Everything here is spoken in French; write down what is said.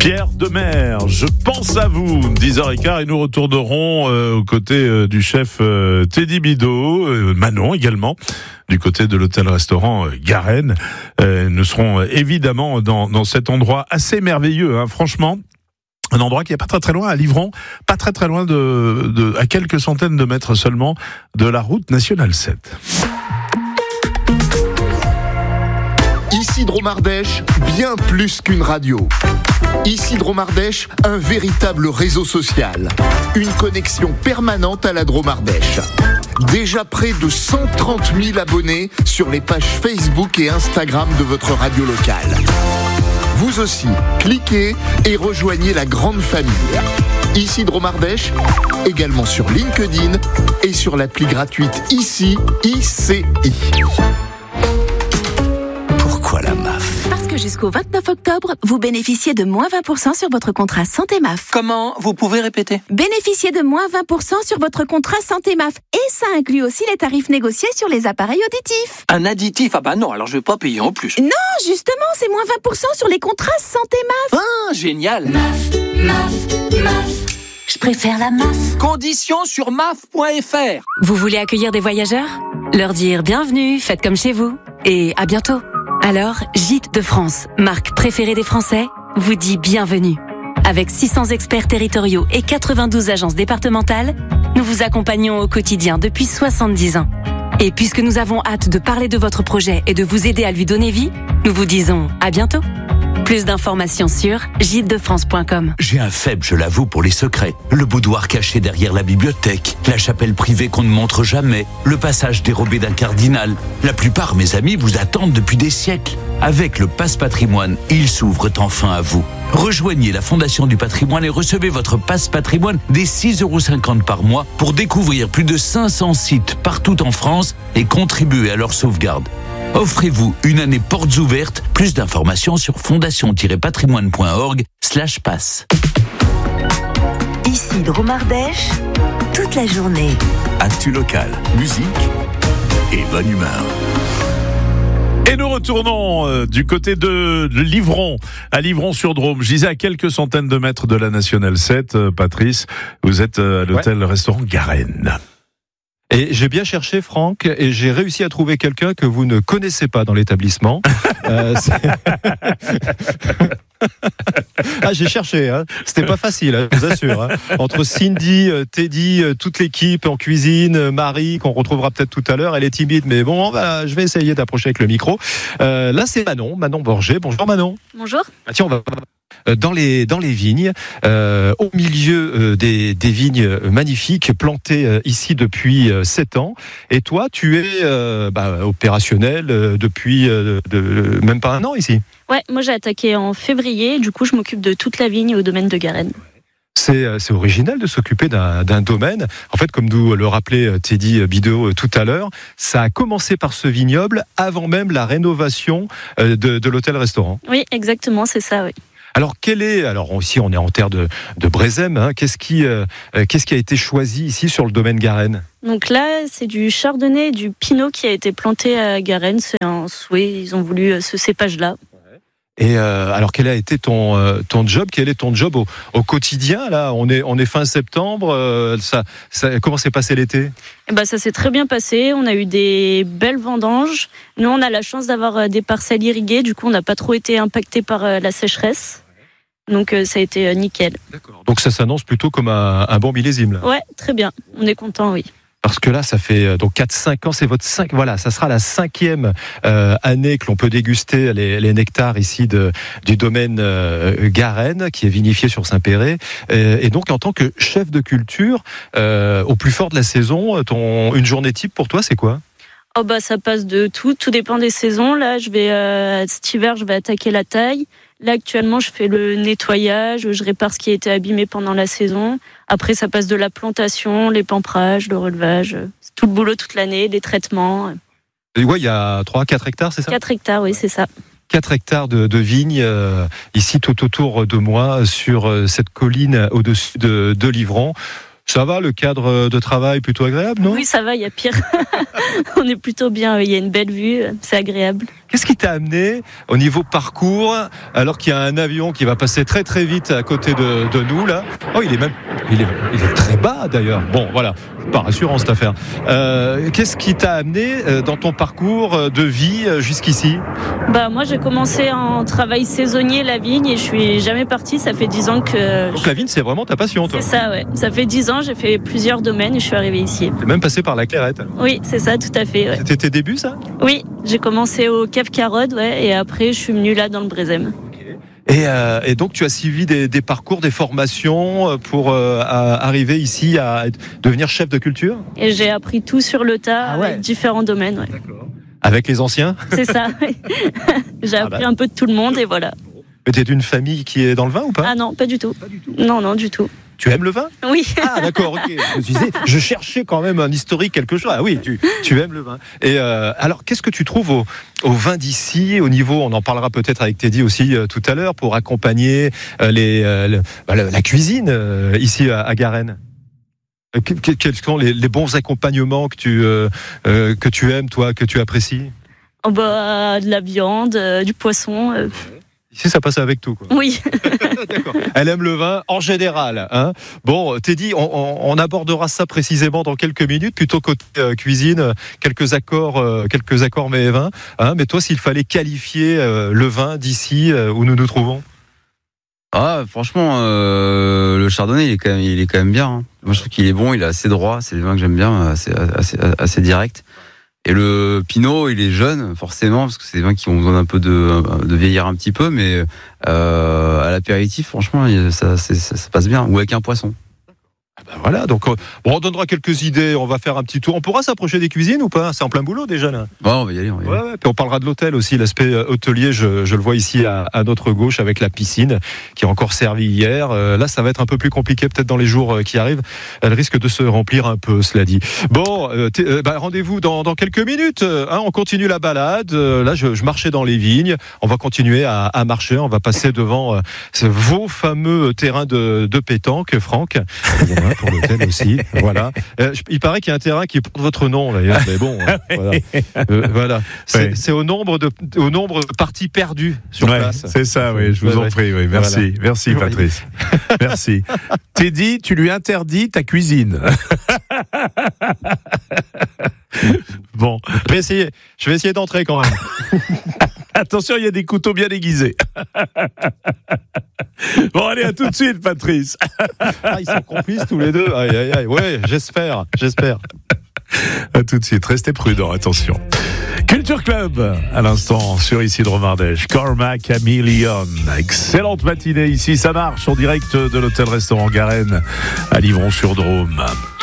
Pierre Demers, je pense à vous, 10h15, et nous retournerons aux côtés du chef Teddy Bidot, Manon également, du côté de l'hôtel-restaurant Garenne. Nous serons évidemment dans cet endroit assez merveilleux, franchement. Un endroit qui est pas très loin, à Livron, pas très loin à quelques centaines de mètres seulement de la route nationale 7. Ici Dromardèche, bien plus qu'une radio. Ici Dromardèche, un véritable réseau social. Une connexion permanente à la Dromardèche. Déjà près de 130 000 abonnés sur les pages Facebook et Instagram de votre radio locale. Vous aussi, cliquez et rejoignez la grande famille. Ici Dromardèche, également sur LinkedIn et sur l'appli gratuite ICI, ICI. Pourquoi la MAF ? Parce que jusqu'au 29 octobre, vous bénéficiez de moins 20% sur votre contrat Santé MAF. Comment ? Vous pouvez répéter ? Bénéficiez de moins 20% sur votre contrat Santé MAF. Et ça inclut aussi les tarifs négociés sur les appareils auditifs. Un additif ? Ah bah non, alors je vais pas payer en plus. Non, justement, c'est moins 20% sur les contrats Santé MAF. Ah, génial ! MAF. Je préfère la MAF. Conditions sur maf.fr. Vous voulez accueillir des voyageurs ? Leur dire bienvenue, faites comme chez vous. Et à bientôt. Alors, Gîtes de France, marque préférée des Français, vous dit bienvenue. Avec 600 experts territoriaux et 92 agences départementales, nous vous accompagnons au quotidien depuis 70 ans. Et puisque nous avons hâte de parler de votre projet et de vous aider à lui donner vie, nous vous disons à bientôt. Plus d'informations sur gîtesdefrance.com. J'ai un faible, je l'avoue, pour les secrets. Le boudoir caché derrière la bibliothèque, la chapelle privée qu'on ne montre jamais, le passage dérobé d'un cardinal. La plupart, mes amis, vous attendent depuis des siècles. Avec le Pass Patrimoine, ils s'ouvrent enfin à vous. Rejoignez la Fondation du Patrimoine et recevez votre Pass Patrimoine dès 6,50 € par mois pour découvrir plus de 500 sites partout en France et contribuer à leur sauvegarde. Offrez-vous une année portes ouvertes. Plus d'informations sur fondation-patrimoine.org/pass. Ici Dromardèche, toute la journée. Actu local, musique et bonne humeur. Et nous retournons du côté de Livron, à Livron-sur-Drôme. Je disais à quelques centaines de mètres de la Nationale 7. Patrice, vous êtes à l'hôtel-restaurant Garenne. Et j'ai bien cherché, Franck, et j'ai réussi à trouver quelqu'un que vous ne connaissez pas dans l'établissement. J'ai cherché, c'était pas facile, je vous assure. Entre Cindy, Teddy, toute l'équipe en cuisine, Marie, qu'on retrouvera peut-être tout à l'heure, elle est timide, mais bon, je vais essayer d'approcher avec le micro. Là, c'est Manon Borgé. Bonjour Manon. Bonjour. Tiens, on va dans les vignes, au milieu des vignes magnifiques plantées ici depuis 7 ans. Et toi, tu es opérationnel depuis même pas un an ici. Ouais, moi j'ai attaqué en février. Du coup, je m'occupe de toute la vigne au domaine de Garenne. C'est original de s'occuper d'un domaine. En fait, comme nous le rappelait Teddy Bidot tout à l'heure, ça a commencé par ce vignoble avant même la rénovation de l'hôtel-restaurant. Oui, exactement, c'est ça, oui. Alors, ici on est en terre de Brézem, qu'est-ce qui a été choisi ici sur le domaine Garenne ? Donc là, c'est du chardonnay et du pinot qui a été planté à Garenne. C'est un souhait, ils ont voulu ce cépage-là. Et alors, quel a été ton job ? Quel est ton job au quotidien ? Là, on est fin septembre. Comment s'est passé l'été ? Ça s'est très bien passé. On a eu des belles vendanges. Nous, on a la chance d'avoir des parcelles irriguées. Du coup, on n'a pas trop été impacté par la sécheresse. Donc, ça a été nickel. D'accord. Donc, ça s'annonce plutôt comme un bon millésime, là. Ouais, très bien. On est content, oui. Parce que là, ça fait donc 4-5 ans, c'est votre 5. Voilà, ça sera la 5e année que l'on peut déguster les nectars ici du domaine Garenne, qui est vinifié sur Saint-Péret. Et donc, en tant que chef de culture, au plus fort de la saison, une journée type pour toi, c'est quoi ? Ça passe de tout. Tout dépend des saisons. Là, cet hiver, je vais attaquer la taille. Là, actuellement, je fais le nettoyage, je répare ce qui a été abîmé pendant la saison. Après, ça passe de la plantation, les pamprages, le relevage, tout le boulot toute l'année, les traitements. Et il y a 3-4 hectares, c'est ça ? 4 hectares, oui, c'est ça. 4 hectares de vignes ici tout autour de moi, sur cette colline au-dessus de Livron. Ça va, le cadre de travail plutôt agréable, non ? Oui, ça va, il y a pire. On est plutôt bien, il y a une belle vue, c'est agréable. Qu'est-ce qui t'a amené au niveau parcours, alors qu'il y a un avion qui va passer très très vite à côté de nous là? Oh, il est très bas d'ailleurs. Bon, voilà, c'est pas rassurant cette affaire. Qu'est-ce qui t'a amené dans ton parcours de vie jusqu'ici? Moi, j'ai commencé en travail saisonnier la vigne et je suis jamais partie. Ça fait 10 ans que. Donc la vigne, c'est vraiment ta passion, toi? C'est ça, ouais. Ça fait 10 ans, j'ai fait plusieurs domaines et je suis arrivée ici. T'es même passé par la Clairette. Oui, c'est ça, tout à fait. Ouais. C'était tes débuts, ça? Oui, j'ai commencé au Cave Carode, ouais, et après je suis venue là dans le Brézem. Et donc tu as suivi des parcours, des formations pour arriver ici à devenir chef de culture? Et j'ai appris tout sur le tas, avec différents domaines. Ouais. D'accord. Avec les anciens? C'est ça. J'ai appris un peu de tout le monde et voilà. Mais t'es d'une famille qui est dans le vin ou pas? Ah non, pas du tout. Non, du tout. Tu aimes le vin? Oui. Ah d'accord, ok. Je me disais, je cherchais quand même un historique, quelque chose. Ah oui, tu aimes le vin. Et alors, qu'est-ce que tu trouves au vin d'ici, au niveau, on en parlera peut-être avec Teddy aussi tout à l'heure, pour accompagner la cuisine ici à Garennes? Quels sont les bons accompagnements que tu aimes, toi, que tu apprécies? De la viande, du poisson. Ici, ça passe avec tout, quoi. Oui. D'accord. Elle aime le vin en général. Hein. Bon, Teddy, on abordera ça précisément dans quelques minutes, plutôt côté cuisine, quelques accords mets et vins. Hein. Mais toi, s'il fallait qualifier le vin d'ici où nous nous trouvons? Ah, franchement, le Chardonnay, il est quand même bien. Hein. Moi, je trouve qu'il est bon, il est assez droit. C'est le vin que j'aime bien, assez direct. Et le Pinot, il est jeune, forcément, parce que c'est des vins qui ont besoin un peu de vieillir un petit peu, mais à l'apéritif, franchement, ça passe bien. Ou avec un poisson. Voilà, donc on donnera quelques idées, on va faire un petit tour. On pourra s'approcher des cuisines ou pas? C'est en plein boulot déjà là. On va y aller. Ouais, puis on parlera de l'hôtel aussi, l'aspect hôtelier, je le vois ici à notre gauche avec la piscine qui a encore servi hier. Là, ça va être un peu plus compliqué peut-être dans les jours qui arrivent. Elle risque de se remplir un peu, cela dit. Bon, rendez-vous dans quelques minutes. On continue la balade. Là, je marchais dans les vignes. On va continuer à marcher. On va passer devant vos fameux terrains de pétanque, Franck. Pour l'hôtel aussi, voilà. Il paraît qu'il y a un terrain qui porte votre nom d'ailleurs, mais bon, voilà. C'est au nombre de parties perdues sur place. C'est ça, oui. Je vous en prie, oui. Merci, voilà. Merci, Patrice. Merci. Teddy, tu lui interdis ta cuisine. Bon, je vais essayer d'entrer quand même. Attention, il y a des couteaux bien aiguisés. Bon, allez, à tout de suite, Patrice. Ils sont complices tous les deux. Aïe, aïe, aïe. Ouais, j'espère. À tout de suite, restez prudents, attention. Culture Club, à l'instant, sur Isidro Mardèche. Cormac Chameleon. Excellente matinée ici, ça marche, en direct de l'hôtel-restaurant Garennes à Livron-sur-Drôme.